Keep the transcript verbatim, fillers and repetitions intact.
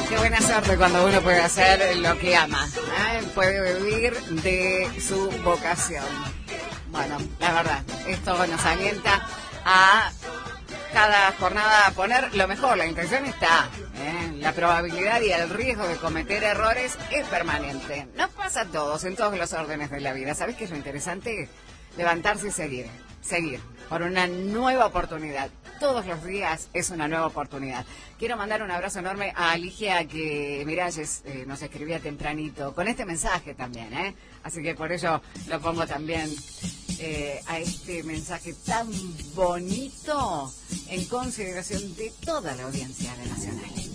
Qué buena suerte cuando uno puede hacer lo que ama, ¿eh? Puede vivir de su vocación. Bueno, la verdad, esto nos alienta a cada jornada a poner lo mejor. La intención está, ¿eh? La probabilidad y el riesgo de cometer errores es permanente. Nos pasa a todos, en todos los órdenes de la vida. ¿Sabés qué es lo interesante? Levantarse y seguir, seguir por una nueva oportunidad. Todos los días es una nueva oportunidad. Quiero mandar un abrazo enorme a Alicia, que Miralles eh, nos escribía tempranito, con este mensaje también, ¿eh? Así que por ello lo pongo también eh, a este mensaje tan bonito en consideración de toda la audiencia de Nacional.